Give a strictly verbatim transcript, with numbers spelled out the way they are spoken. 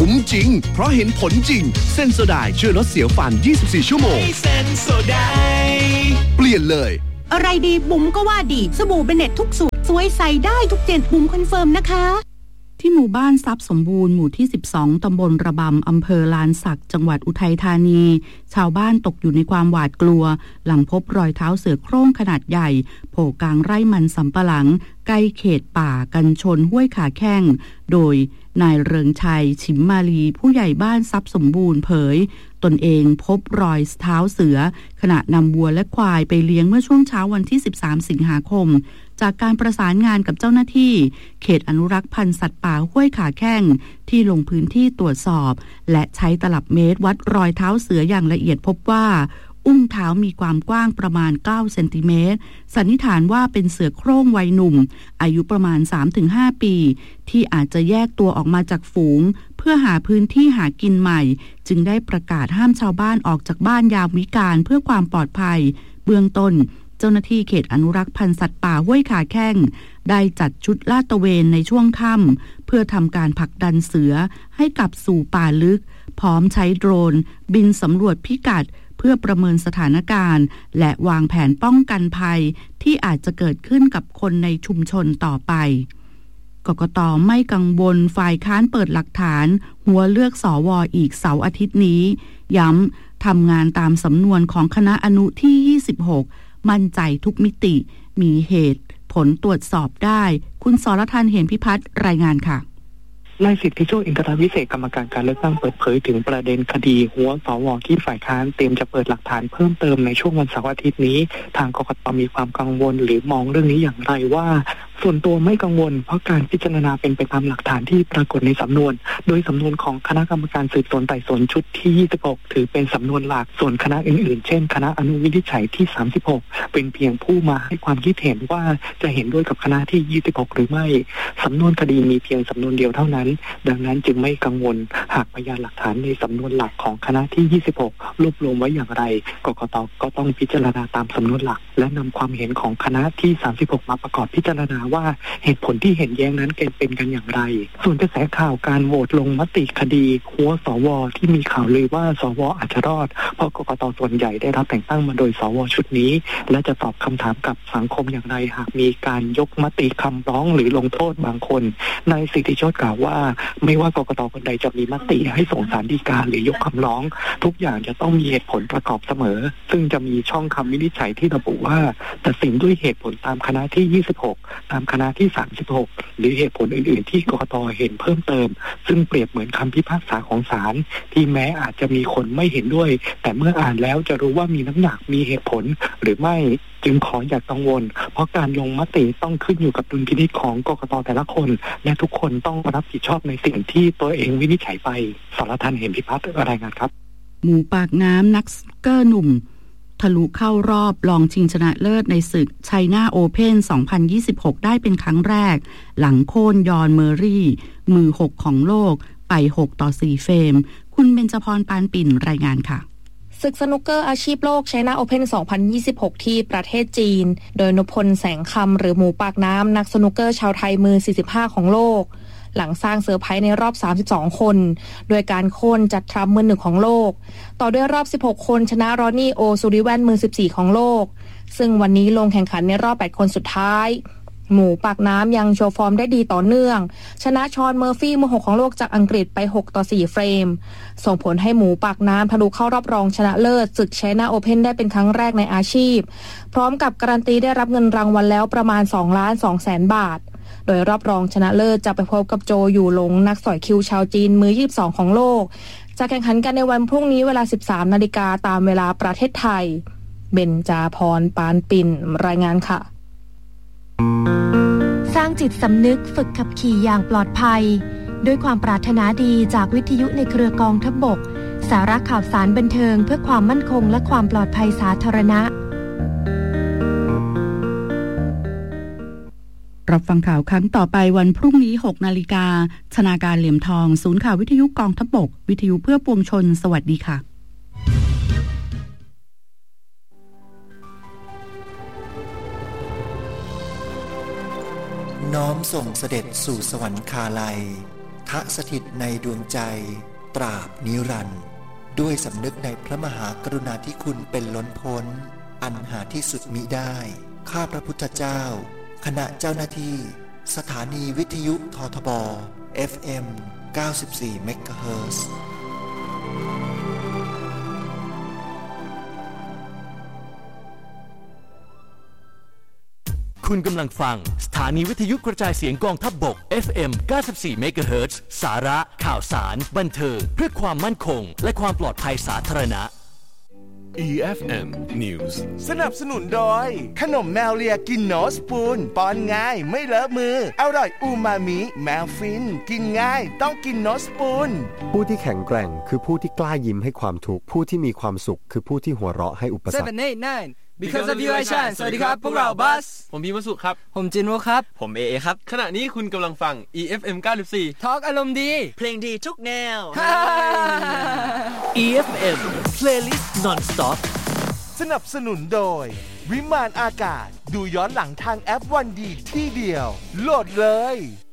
คุ้มจริงเพราะเห็นผลจริงเซนโซไดช่วยลดเสียวฟันยี่สิบสี่ชั่วโมงเซนโซไดเปลี่ยนเลยอะไรดีบุ๋มก็ว่าดีสบู่เบเน็ตทุกสูตรสวยใส่ได้ทุกเจนบุ๋มคอนเฟิร์มนะคะที่หมู่บ้านทรัพย์สมบูรณ์หมู่ที่สิบสองตำบลระบำอำเภอลานสักจังหวัดอุทัยธานีชาวบ้านตกอยู่ในความหวาดกลัวหลังพบรอยเท้าเสือโคร่งขนาดใหญ่โผล่กลางไร่มันสำปะหลังใกล้เขตป่ากันชนห้วยขาแข้งโดยนายเริงชัยฉิมมาลีผู้ใหญ่บ้านทรัพย์สมบูรณ์เผยตนเองพบรอยเท้าเสือขณะนำวัวและควายไปเลี้ยงเมื่อช่วงเช้าวันที่สิบสามสิงหาคมจากการประสานงานกับเจ้าหน้าที่เขตอนุรักษ์พันธุ์สัตว์ป่าห้วยขาแข้งที่ลงพื้นที่ตรวจสอบและใช้ตลับเมตรวัดรอยเท้าเสืออย่างละเอียดพบว่าอุ้งเท้ามีความกว้างประมาณเก้าเซนติเมตรสันนิษฐานว่าเป็นเสือโคร่งวัยหนุ่มอายุประมาณ สามถึงห้า ปีที่อาจจะแยกตัวออกมาจากฝูงเพื่อหาพื้นที่หากินใหม่จึงได้ประกาศห้ามชาวบ้านออกจากบ้านยามวิกาลเพื่อความปลอดภัยเบื้องต้นเจ้าหน้าที่เขตอนุรักษ์พันธุ์สัตว์ป่าห้วยขาแข้งได้จัดชุดลาดตระเวนในช่วงค่ำเพื่อทำการผลักดันเสือให้กลับสู่ป่าลึกพร้อมใช้โดรนบินสำรวจพิกัดเพื่อประเมินสถานการณ์และวางแผนป้องกันภัยที่อาจจะเกิดขึ้นกับคนในชุมชนต่อไปกกต.ไม่กังวลฝ่ายค้านเปิดหลักฐานหัวเลือกสว.อีกเสาร์อาทิตย์นี้ย้ำทำงานตามสำนวนของคณะอนุที่ยี่สิบหกมั่นใจทุกมิติมีเหตุผลตรวจสอบได้คุณสรทัน เหมพิพัฒน์รายงานค่ะนายสิทธิโชคอินทรวิเศษกรรมการการเลือกตั้งเปิดเผยถึงประเด็นคดีหัวสวที่ฝ่ายค้านเตรียมจะเปิดหลักฐานเพิ่มเติมในช่วงวันเสาร์อาทิตย์นี้ทางกกต.มีความกังวลหรือมองเรื่องนี้อย่างไรว่าส่วนตัวไม่กังวลเพราะการพิจารณาเป็นไปตามหลักฐานที่ปรากฏในสำนวนโดยสำนวนของคณะกรรมการสืบสวนไต่สวนชุดที่ยี่สิบหกถือเป็นสำนวนหลักส่วนคณะอื่นๆเช่นคณะอนุวินิจฉัยที่สามสิบหกเป็นเพียงผู้มาให้ความคิดเห็นว่าจะเห็นด้วยกับคณะที่ยี่สิบหกหรือไม่สำนวนคดีมีเพียงสำนวนเดียวเท่านั้นดังนั้นจึงไม่กังวลหากพยานหลักฐานในสำนวนหลักของคณะที่ยี่สิบหกรวบรวมไว้อย่างไรกกต.ก็ต้องพิจารณาตามสำนวนหลักและนำความเห็นของคณะที่สามสิบหกมาประกอบพิจารณาว่าเหตุผลที่เห็นแย้งนั้นเป็นกันอย่างไรส่วนกระแสข่าวการโหวตลงมติคดีหัวสวที่มีข่าวลือว่าสวอาจจะรอดเพราะกกต.ส่วนใหญ่ได้รับแต่งตั้งมาโดยสวชุดนี้และจะตอบคำถามกับสังคมอย่างไรหากมีการยกมติคำร้องหรือลงโทษบางคนนายสิทธิโชติกล่าวว่าไม่ว่ากกต.คนใดจะมีมติให้ส่งศาลฎีกาหรือยกคำร้องทุกอย่างจะต้องมีเหตุผลประกอบเสมอซึ่งจะมีช่องคำวินิจฉัยที่ระบุว่าตัดสินด้วยเหตุผลตามคณะที่ยี่สิบหกตามคณะที่สามสิบหกหรือเหตุผลอื่นๆที่กกต.เห็นเพิ่มเติมซึ่งเปรียบเหมือนคำพิพากษาของศาลที่แม้อาจจะมีคนไม่เห็นด้วยแต่เมื่ออ่านแล้วจะรู้ว่ามีน้ำหนักมีเหตุผลหรือไม่จึงขออย่ากังวลเพราะการลงมติต้องขึ้นอยู่กับดุลพินิจของกกต.แต่ละคนและทุกคนต้องรับผิดชอบในสิ่งที่ตัวเองวินิจฉัยไปสรทัน เหมพิพัฒน์รายงานครับหมู่ปากน้ำนักสนุกเกอร์หนุ่มทะลุเข้ารอบรองชิงชนะเลิศในศึกไชน่าโอเพ่นสองพันยี่สิบหกได้เป็นครั้งแรกหลังโค่นยอนเมอรี่มือหกของโลกไปหกต่อสี่เฟรมคุณเบญจพรปานปิ่นรายงานค่ะศึกสนุกเกอร์อาชีพโลก China Open สองพันยี่สิบหกที่ประเทศจีนโดยนพพลแสงคำหรือหมูปากน้ำนักสนุกเกอร์ชาวไทยมือสี่สิบห้าของโลกหลังสร้างเซอร์ไพรส์ในรอบสามสิบสองคนโดยการโค่นจัดทรัมป์มือหนึ่งของโลกต่อด้วยรอบสิบหกคนชนะรอนนี่โอซูริแวนมือสิบสี่ของโลกซึ่งวันนี้ลงแข่งขันในรอบแปดคนสุดท้ายหมูปากน้ำยังโชว์ฟอร์มได้ดีต่อเนื่องชนะชอนเมอร์ฟี่มือหกของโลกจากอังกฤษไปหกต่อสี่เฟรมส่งผลให้หมูปากน้ำทะลุเข้ารอบรองชนะเลิศศึก China Open ได้เป็นครั้งแรกในอาชีพพร้อมกับการันตีได้รับเงินรางวัลแล้วประมาณสองล้านสองแสนบาทโดยรอบรองชนะเลิศจะไปพบกับโจอยู่หลงนักสอยคิวชาวจีนมือยี่สิบสองของโลกจะแข่งขันกันในวันพรุ่งนี้เวลา สิบสามนาฬิกาตามเวลาประเทศไทยเบญจพรปานปิ่นรายงานค่ะสร้างจิตสำนึกฝึกขับขี่อย่างปลอดภัยด้วยความปรารถนาดีจากวิทยุในเครือกองทัพบกสาระข่าวสารบันเทิงเพื่อความมั่นคงและความปลอดภัยสาธารณะรับฟังข่าวครั้งต่อไปวันพรุ่งนี้หกนาฬิกาธนาการเหลี่ยมทองศูนย์ข่าววิทยุกองทัพบกวิทยุเพื่อปวงชนสวัสดีค่ะน้อมส่งเสด็จสู่สวรรคาลัยทสถิตในดวงใจตราบนิรันดร์ด้วยสำนึกในพระมหากรุณาธิคุณเป็นล้นพ้นอันหาที่สุดมิได้ข้าพระพุทธเจ้าคณะเจ้าหน้าที่สถานีวิทยุททบ เอฟ เอ็ม เก้าสิบสี่ เมกะเฮิรตซ์คุณกำลังฟังสถานีวิทยุกระจายเสียงกองทัพบก เอฟ เอ็ม เก้าสิบสี่ เมกะเฮิรตซ์ สาระข่าวสารบันเทิงเพื่อความมั่นคงและความปลอดภัยสาธารณะอี เอฟ เอ็ม News สนับสนุนโดยขนมแมวเลียกินโนสปูนป้อนง่ายไม่เลอะมืออร่อยอูมามิแมวฟินกินง่ายต้องกินโนสปูนผู้ที่แข็งแกร่งคือผู้ที่กล้ายิ้มให้ความทุกข์ผู้ที่มีความสุขคือผู้ที่หัวเราะให้อุปสรรคเซเว่น เอท ไนน์ because of you I shine สวัสดีครับพวกเราบัสผมพีวสุครับผมจินวครับผมเอเอครับขณะนี้คุณกำลังฟัง อี เอฟ เอ็ม เก้าสิบสี่ทอล์กอารมณ์ดีเพลงดีทุกแนวอี เอฟ เอ็ม Playlist Non-Stop สนับสนุนโดยวิมานอากาศดูย้อนหลังทางแอปวันดีที่เดียวโหลดเลย